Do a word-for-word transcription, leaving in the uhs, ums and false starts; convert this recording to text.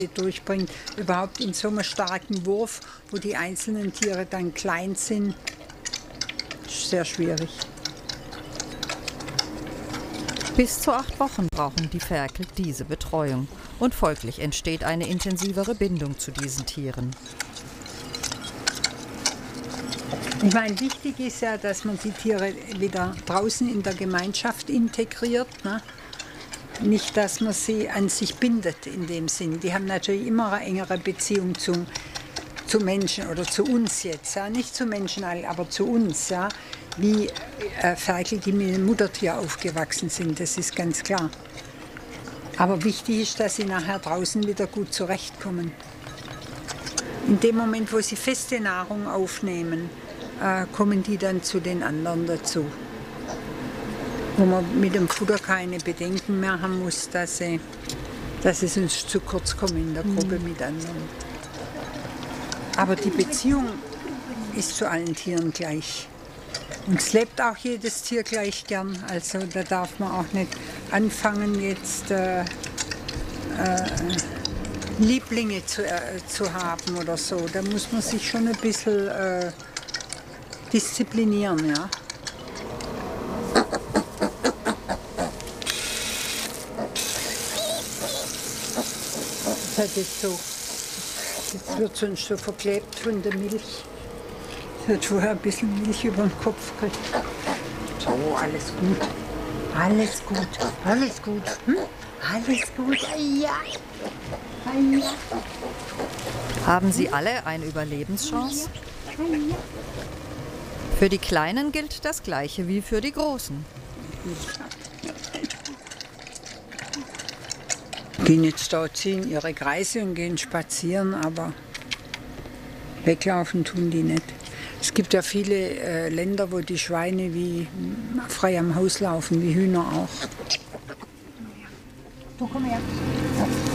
durchbringt, überhaupt in so einem starken Wurf, wo die einzelnen Tiere dann klein sind, ist sehr schwierig. Bis zu acht Wochen brauchen die Ferkel diese Betreuung und folglich entsteht eine intensivere Bindung zu diesen Tieren. Ich meine, wichtig ist ja, dass man die Tiere wieder draußen in der Gemeinschaft integriert, ne? Nicht, dass man sie an sich bindet in dem Sinn. Die haben natürlich immer eine engere Beziehung zu, zu Menschen oder zu uns jetzt. Ja? Nicht zu Menschen, aber zu uns. Ja? Wie äh, Ferkel, die mit dem Muttertier aufgewachsen sind, das ist ganz klar. Aber wichtig ist, dass sie nachher draußen wieder gut zurechtkommen. In dem Moment, wo sie feste Nahrung aufnehmen, äh, kommen die dann zu den anderen dazu. Wo man mit dem Futter keine Bedenken mehr haben muss, dass sie, dass sie sonst zu kurz kommen in der Gruppe mhm. mit anderen. Aber die Beziehung ist zu allen Tieren gleich. Und es lebt auch jedes Tier gleich gern. Also da darf man auch nicht anfangen, jetzt äh, äh, Lieblinge zu, äh, zu haben oder so. Da muss man sich schon ein bisschen äh, disziplinieren, ja. Das hat jetzt so, jetzt wird sonst so verklebt von der Milch. Es hat vorher ein bisschen Milch über den Kopf gekriegt. So, alles gut. Alles gut. Alles gut. Hm? Alles gut. Ja. Ja. Haben sie alle eine Überlebenschance? Für die Kleinen gilt das Gleiche wie für die Großen. Gehen jetzt da, ziehen ihre Kreise und gehen spazieren, aber weglaufen tun die nicht. Es gibt ja viele äh, Länder, wo die Schweine wie frei am Haus laufen, wie Hühner auch. Du komm her.